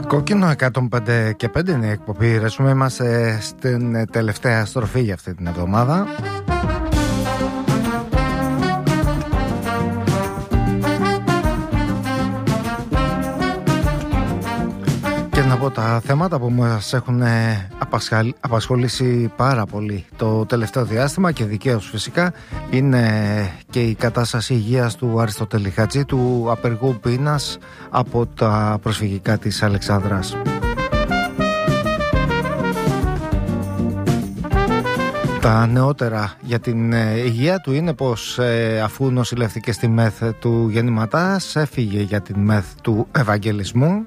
Κόκκινο 105 και 5 είναι η εκπομπή. Ρεσούμε, είμαστε στην τελευταία στροφή για αυτή την εβδομάδα. Και να πω τα θέματα που μας έχουν απασχολήσει πάρα πολύ το τελευταίο διάστημα και δικαίως φυσικά είναι και η κατάσταση υγείας του Αριστοτέλη Χατζή, του απεργού πείνας από τα προσφυγικά της Αλεξάνδρας. Τα νεότερα για την υγεία του είναι πως αφού νοσηλεύτηκε στη ΜΕΘ του γεννηματάς, έφυγε για την ΜΕΘ του Ευαγγελισμού.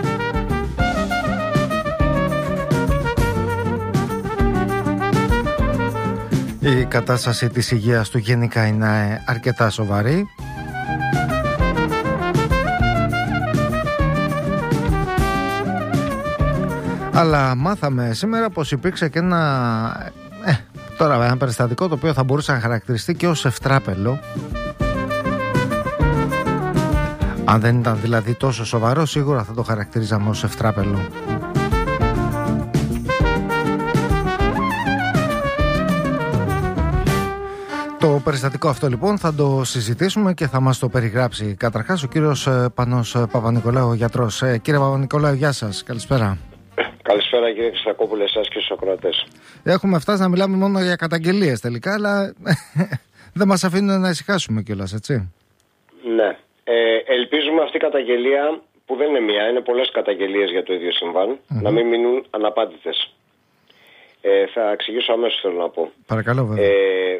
Η κατάσταση της υγείας του γενικά είναι αρκετά σοβαρή. Αλλά μάθαμε σήμερα πως υπήρξε και ένα περιστατικό το οποίο θα μπορούσε να χαρακτηριστεί και ως ευτράπελο. Αν δεν ήταν δηλαδή τόσο σοβαρό, σίγουρα θα το χαρακτηρίζαμε ως ευτράπελο. Το περιστατικό αυτό λοιπόν θα το συζητήσουμε και θα μας το περιγράψει καταρχάς ο κύριος Πανός Παπανικολάου, γιατρός. Κύριε Παπανικολάου, γεια σας, καλησπέρα. Καλησπέρα κύριε Χρυσακόπουλε, εσάς και στους ακροατές. Έχουμε φτάσει να μιλάμε μόνο για καταγγελίες τελικά, αλλά δεν μας αφήνουν να ησυχάσουμε κιόλας, έτσι. Ναι. Ελπίζουμε αυτή η καταγγελία, που δεν είναι μία, είναι πολλές καταγγελίες για το ίδιο συμβάν, να μην μείνουν αναπάντητες. Θα εξηγήσω αμέσως, θέλω να πω. Παρακαλώ, βέβαια.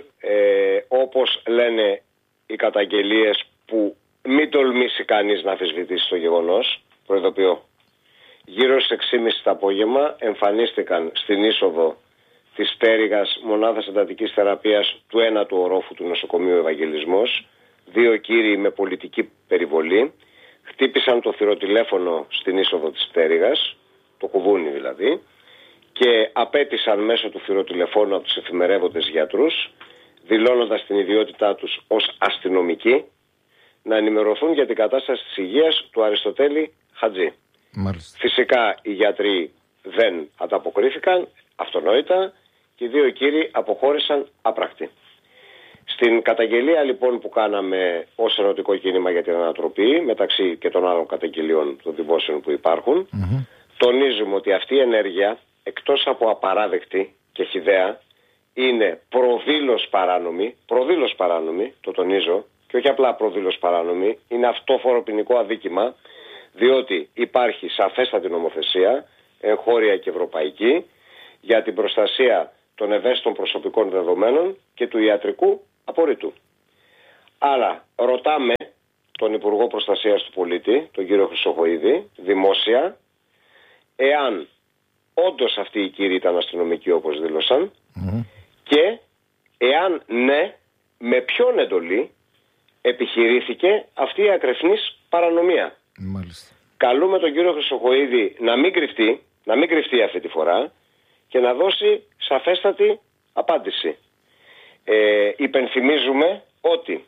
Όπως λένε οι καταγγελίες, που μην τολμήσει κανείς να αμφισβητήσει το γεγονός, προειδοποιώ. Γύρω στις 6.30 το απόγευμα εμφανίστηκαν στην είσοδο της πτέρυγας μονάδας εντατικής θεραπείας του 1ου ορόφου του νοσοκομείου Ευαγγελισμός, 2 κύριοι με πολιτική περιβολή, χτύπησαν το θυροτηλέφωνο στην είσοδο της πτέρυγας, το κουδούνι δηλαδή, και απέτησαν μέσω του θυροτηλεφώνου από τους εφημερεύοντες γιατρούς, δηλώνοντας την ιδιότητά τους ως αστυνομικοί, να ενημερωθούν για την κατάσταση της υγείας του Αριστοτέλη Χατζή. Μάλιστα. Φυσικά οι γιατροί δεν ανταποκρίθηκαν, αυτονόητα, και οι 2 κύριοι αποχώρησαν άπρακτοι. Στην καταγγελία λοιπόν που κάναμε ως ενωτικό κίνημα για την ανατροπή, μεταξύ και των άλλων καταγγελιών των δημόσιων που υπάρχουν, τονίζουμε ότι αυτή η ενέργεια, εκτός από απαράδεκτη και χυδαία, είναι προδήλως παράνομη, το τονίζω, και όχι απλά προδήλως παράνομη, είναι αυτόφορο ποινικό αδίκημα, διότι υπάρχει σαφέστατη νομοθεσία, εγχώρια και ευρωπαϊκή, για την προστασία των ευαίσθητων προσωπικών δεδομένων και του ιατρικού απορρίτου. Άρα ρωτάμε τον Υπουργό Προστασίας του Πολίτη, τον κύριο Χρυσοχοΐδη, δημόσια, εάν όντως αυτοί οι κύριοι ήταν αστυνομικοί όπως δήλωσαν, και εάν ναι, με ποιον εντολή επιχειρήθηκε αυτή η ακρεφνής παρανομία. Μάλιστα. Καλούμε τον κύριο Χρυσοχοΐδη να μην κρυφτεί αυτή τη φορά και να δώσει σαφέστατη απάντηση. Υπενθυμίζουμε ότι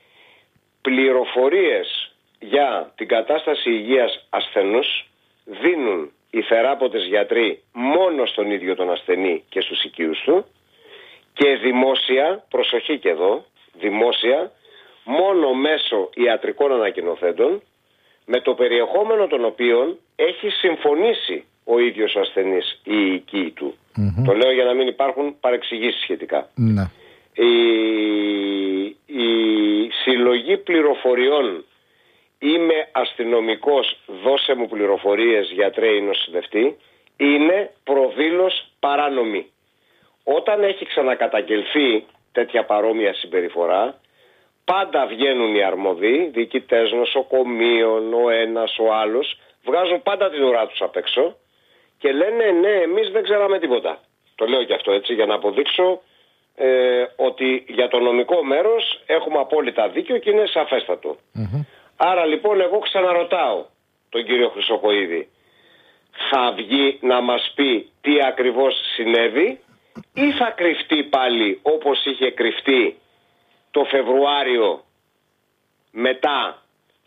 πληροφορίες για την κατάσταση υγείας ασθενούς δίνουν οι θεράποντες γιατροί μόνο στον ίδιο τον ασθενή και στους οικείους του, και δημόσια, προσοχή και εδώ, δημόσια, μόνο μέσω ιατρικών ανακοινοθέντων, με το περιεχόμενο των οποίων έχει συμφωνήσει ο ίδιος ο ασθενής ή οι οικοί του. Το λέω για να μην υπάρχουν παρεξηγήσεις σχετικά. Ναι. Η συλλογή πληροφοριών, είμαι αστυνομικός, δώσε μου πληροφορίες γιατρέ ή νοσηλευτή, είναι προδήλως παράνομη. Όταν έχει ξανακαταγγελθεί τέτοια παρόμοια συμπεριφορά, πάντα βγαίνουν οι αρμόδιοι, διοικητές νοσοκομείων, ο ένας, ο άλλος, βγάζουν πάντα την ουρά τους απ' έξω και λένε ναι, εμείς δεν ξέραμε τίποτα. Το λέω και αυτό έτσι για να αποδείξω ότι για το νομικό μέρος έχουμε απόλυτα δίκιο και είναι σαφέστατο. Άρα λοιπόν εγώ ξαναρωτάω τον κύριο Χρυσοχοΐδη, θα βγει να μας πει τι ακριβώς συνέβη ή θα κρυφτεί πάλι όπως είχε κρυφτεί το Φεβρουάριο μετά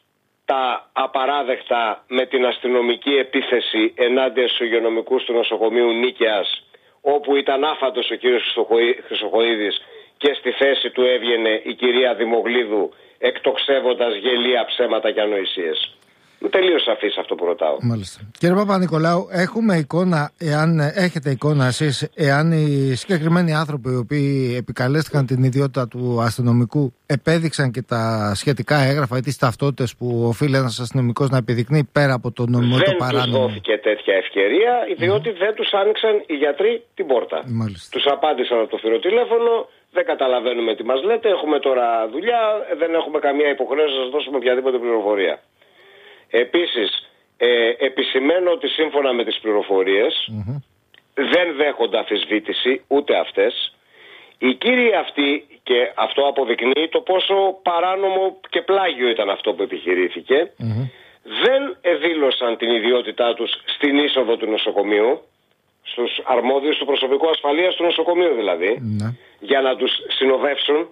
τα απαράδεκτα με την αστυνομική επίθεση ενάντια στους υγειονομικούς του νοσοκομείου Νίκαιας, όπου ήταν άφαντος ο κύριος Χρυσοχοΐδης και στη θέση του έβγαινε η κυρία Δημογλίδου εκτοξεύοντας γελία, ψέματα και ανοησίες. Τελείως σαφής αυτό που ρωτάω. Μάλιστα. Κύριε Παπα-Νικολάου, έχουμε εικόνα, εάν έχετε εικόνα εσείς, εάν οι συγκεκριμένοι άνθρωποι οι οποίοι επικαλέστηκαν την ιδιότητα του αστυνομικού επέδειξαν και τα σχετικά έγγραφα ή τις ταυτότητες που οφείλει ένας αστυνομικός να επιδεικνύει πέρα από το νομικό το παράνομο? Δεν τους δόθηκε τέτοια ευκαιρία, διότι δεν τους άνοιξαν οι γιατροί την πόρτα. Τους απάντησαν από το θηροτηλέφωνο. Δεν καταλαβαίνουμε τι μας λέτε, έχουμε τώρα δουλειά, δεν έχουμε καμία υποχρέωση να σας δώσουμε οποιαδήποτε πληροφορία. Επίσης, επισημαίνω ότι σύμφωνα με τις πληροφορίες δεν δέχονται αμφισβήτηση ούτε αυτές. Οι κύριοι αυτοί, και αυτό αποδεικνύει το πόσο παράνομο και πλάγιο ήταν αυτό που επιχειρήθηκε, δεν δήλωσαν την ιδιότητά τους στην είσοδο του νοσοκομείου, στους αρμόδιους του προσωπικού ασφαλείας του νοσοκομείου δηλαδή, για να τους συνοδεύσουν,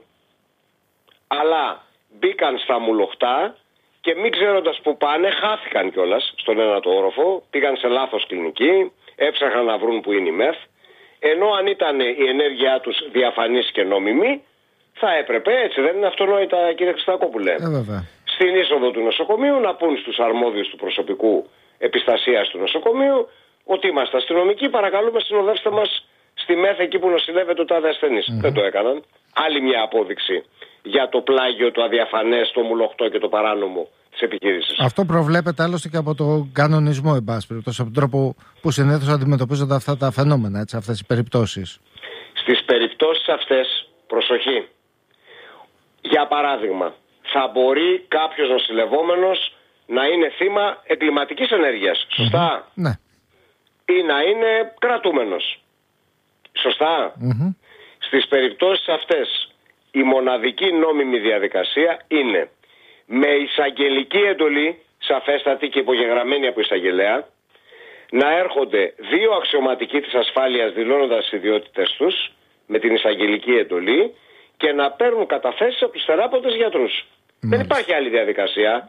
αλλά μπήκαν στα μουλοχτά και μην ξέροντας που πάνε, χάθηκαν κιόλας στον ένατο όροφο, πήγαν σε λάθος κλινική, έψαχναν να βρουν που είναι η ΜΕΘ, ενώ αν ήταν η ενέργειά τους διαφανής και νόμιμη, θα έπρεπε, έτσι δεν είναι αυτονόητα κύριε Χριστακόπουλε, στην είσοδο του νοσοκομείου να πούν στους αρμόδιους του προσωπικού επιστασίας του νοσοκομείου ότι είμαστε αστυνομικοί, παρακαλούμε συνοδεύστε μας στη ΜΕΘ εκεί που νοσηλεύεται ο τάδε ασθενής. Δεν το έκαναν. Άλλη μια απόδειξη για το πλάγιο, το αδιαφανές, το μουλοχτό και το παράνομο της επιχείρησης. Αυτό προβλέπεται άλλωστε και από τον κανονισμό, εν πάση περιπτώσει, από τον τρόπο που συνήθως αντιμετωπίζονται αυτά τα φαινόμενα, έτσι, αυτές οι περιπτώσεις. Στις περιπτώσεις αυτές, προσοχή. Για παράδειγμα, θα μπορεί κάποιος νοσηλευόμενος να είναι θύμα εγκληματικής ενέργειας. Σωστά. Ναι. Ή να είναι κρατούμενος. Σωστά. Στις περιπτώσεις αυτές η μοναδική νόμιμη διαδικασία είναι με εισαγγελική εντολή, σαφέστατη και υπογεγραμμένη από εισαγγελέα, να έρχονται δύο αξιωματικοί της ασφάλειας δηλώνοντας τις ιδιότητες τους με την εισαγγελική εντολή και να παίρνουν καταθέσεις από τους θεράποντες γιατρούς. Δεν υπάρχει άλλη διαδικασία.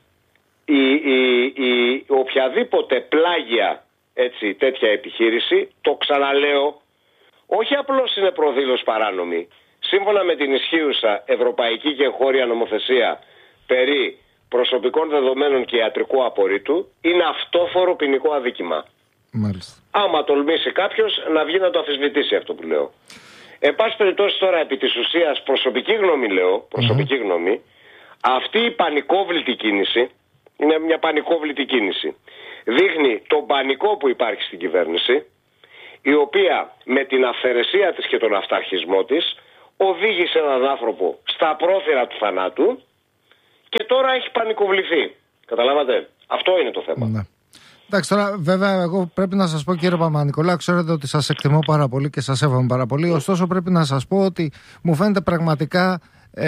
Η οποιαδήποτε πλάγια, έτσι, τέτοια επιχείρηση, το ξαναλέω, όχι απλώς είναι προδήλωση παράνομη. Σύμφωνα με την ισχύουσα ευρωπαϊκή και εγχώρια νομοθεσία περί προσωπικών δεδομένων και ιατρικού απορρίτου, είναι αυτόφορο ποινικό αδίκημα. Μάλιστα. Άμα τολμήσει κάποιος να βγει να το αμφισβητήσει αυτό που λέω. Εν πάση περιπτώσει τώρα, επί της ουσίας, προσωπική γνώμη λέω, προσωπική γνώμη, αυτή η πανικόβλητη κίνηση, είναι μια πανικόβλητη κίνηση. Δείχνει τον πανικό που υπάρχει στην κυβέρνηση, η οποία με την αυθαιρεσία της και τον αυταρχισμό της οδήγησε έναν άνθρωπο στα πρόθυρα του θανάτου και τώρα έχει πανικοβληθεί. Καταλάβατε. Αυτό είναι το θέμα. Ναι. Εντάξει, τώρα βέβαια εγώ πρέπει να σας πω, κύριε Παπα-Νικολάου, ξέρετε ότι σας εκτιμώ πάρα πολύ και σας σέβομαι πάρα πολύ. Ωστόσο πρέπει να σας πω ότι μου φαίνεται πραγματικά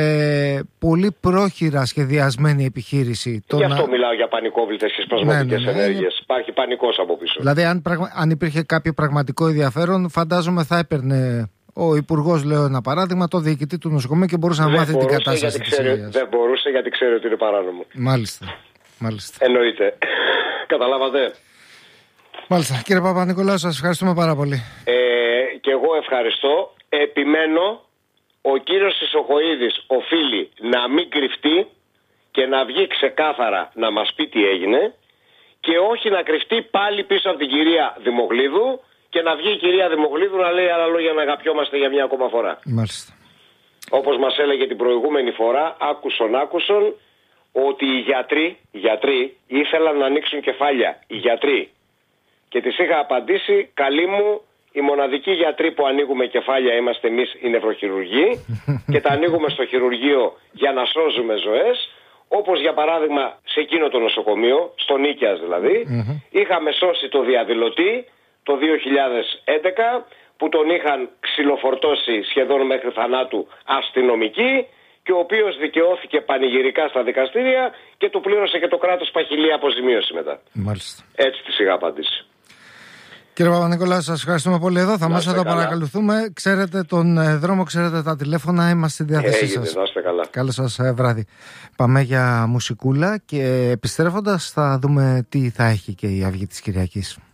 πολύ πρόχειρα σχεδιασμένη επιχείρηση. Γι' αυτό μιλάω για πανικόβλητες και σπασμωδικές ενέργειες. Υπάρχει πανικός από πίσω. Δηλαδή αν υπήρχε κάποιο πραγματικό ενδιαφέρον, φαντάζομαι θα έπαιρνε ο υπουργός, λέω ένα παράδειγμα, το διοικητή του νοσοκομείου και μπορούσε να μάθει την κατάσταση της υγείας. Δεν μπορούσε γιατί ξέρει ότι είναι παράνομο. Μάλιστα. Εννοείται. Καταλάβατε. Μάλιστα. Κύριε Παπα-Νικολάου, σας ευχαριστούμε πάρα πολύ. Και εγώ ευχαριστώ. Επιμένω, ο κύριος Χρυσοχοΐδης οφείλει να μην κρυφτεί και να βγει ξεκάθαρα να μας πει τι έγινε και όχι να κρυφτεί πάλι πίσω από την κυρία Δημογλίδου και να βγει η κυρία Δημογλίδου να λέει άλλα λόγια να αγαπιόμαστε για μια ακόμα φορά. Μάλιστα. Όπως μας έλεγε την προηγούμενη φορά, άκουσον ότι οι γιατροί ήθελαν να ανοίξουν κεφάλια. Οι γιατροί. Και τις είχα απαντήσει, καλή μου, οι μοναδικοί γιατροί που ανοίγουμε κεφάλια είμαστε εμείς οι νευροχειρουργοί και τα ανοίγουμε στο χειρουργείο για να σώζουμε ζωές. Όπως για παράδειγμα σε εκείνο το νοσοκομείο, στο Νίκαιας δηλαδή, είχαμε σώσει το διαδηλωτή το 2011 που τον είχαν ξυλοφορτώσει σχεδόν μέχρι θανάτου αστυνομικοί και ο οποίος δικαιώθηκε πανηγυρικά στα δικαστήρια και του πλήρωσε και το κράτος παχυλή αποζημίωση μετά. Μάλιστα. Έτσι της είχα απαντήσει. Κύριε Παπα-Νικολάου, σας ευχαριστούμε πολύ εδώ. Θα μας το παρακολουθούμε. Ξέρετε τον δρόμο, ξέρετε τα τηλέφωνα. Είμαστε στη διάθεσή σας. Να είστε καλά. Καλό σας βράδυ. Πάμε για μουσικούλα και επιστρέφοντας θα δούμε τι θα έχει και η Αυγή της Κυριακής.